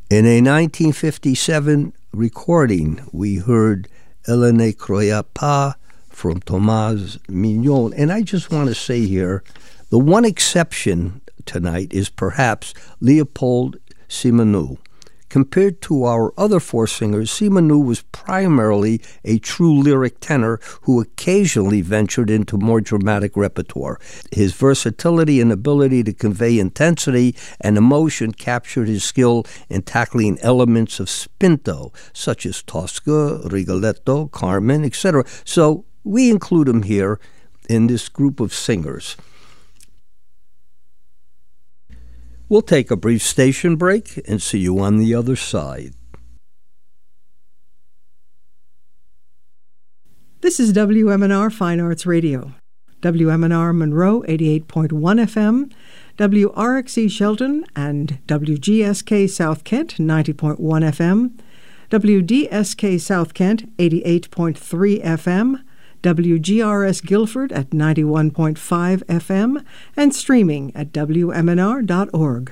In a 1957 recording, we heard Elle ne croyait pas from Thomas Mignon. And I just want to say here, the one exception tonight is perhaps Leopold Simoneau. Compared to our other four singers, Simoneau was primarily a true lyric tenor who occasionally ventured into more dramatic repertoire. His versatility and ability to convey intensity and emotion captured his skill in tackling elements of spinto, such as Tosca, Rigoletto, Carmen, etc. So we include him here in this group of singers. We'll take a brief station break and see you on the other side. This is WMNR Fine Arts Radio. WMNR Monroe 88.1 FM, WRXE Shelton and WGSK South Kent 90.1 FM, WDSK South Kent 88.3 FM, WGRS Guilford at 91.5 FM, and streaming at WMNR.org.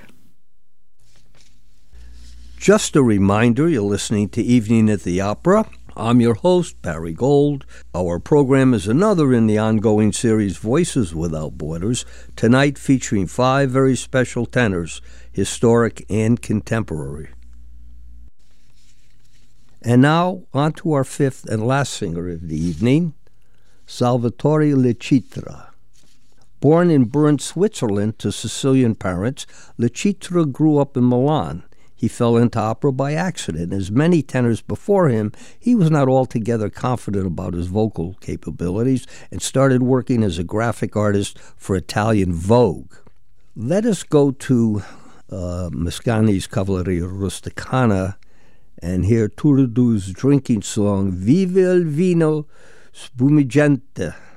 Just a reminder, you're listening to Evening at the Opera. I'm your host, Barry Gold. Our program is another in the ongoing series Voices Without Borders, tonight featuring 5 very special tenors, historic and contemporary. And now, on to our 5th and last singer of the evening, Salvatore Lecitra. Born in Bern, Switzerland to Sicilian parents, Lecitra grew up in Milan. He fell into opera by accident. As many tenors before him, he was not altogether confident about his vocal capabilities and started working as a graphic artist for Italian Vogue. Let us go to Mascagni's Cavalleria Rusticana and hear Turiddu's drinking song, Vive il vino spumeggiante.